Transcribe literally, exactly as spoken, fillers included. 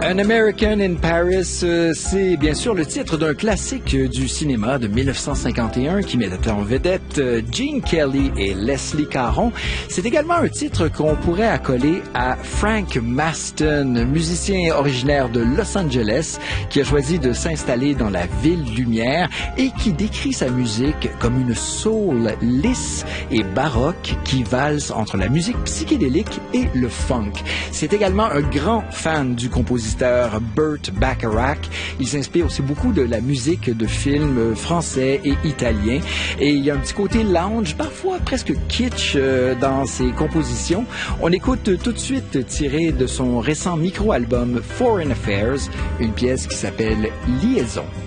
An American in Paris, euh, c'est bien sûr le titre d'un classique du cinéma de mille neuf cent cinquante et un qui mettait en vedette euh, Gene Kelly et Leslie Caron. C'est également un titre qu'on pourrait accoler à Frank Maston, musicien originaire de Los Angeles, qui a choisi de s'installer dans la ville lumière et qui décrit sa musique comme une soul lisse et baroque qui valse entre la musique psychédélique et le funk. C'est également un grand fan du compositeur Burt Bacharach. Il s'inspire aussi beaucoup de la musique de films français et italiens. Et il y a un petit côté lounge, parfois presque kitsch euh, dans ses compositions. On écoute tout de suite, tiré de son récent micro-album Foreign Affairs, une pièce qui s'appelle Liaison.